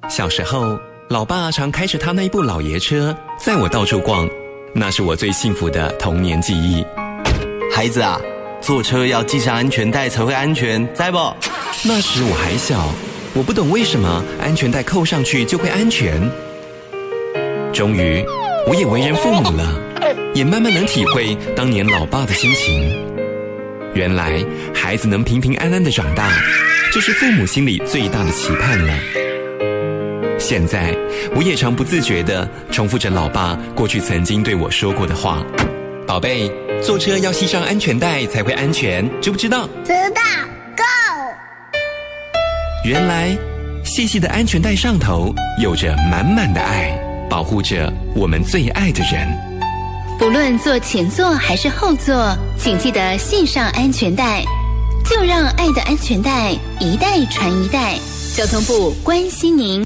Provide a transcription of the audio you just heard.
小时候，老爸常开着他那一部老爷车载我到处逛，那是我最幸福的童年记忆。 孩子啊，坐车要系上安全带才会安全，知不？ 那时我还小，我不懂为什么安全带扣上去就会安全。终于，我也为人父母了，也慢慢能体会当年老爸的心情。原来，孩子能平平安安的长大，这是父母心里最大的期盼了。现在，我也常不自觉地重复着老爸过去曾经对我说过的话：宝贝，坐车要系上安全带才会安全，知不知道？ 知道 ，Go！ 原来，细细的安全带上头有着满满的爱，保护着我们最爱的人。 不论坐前座还是后座，请记得系上安全带，就让爱的安全带一代传一代。交通部关心您。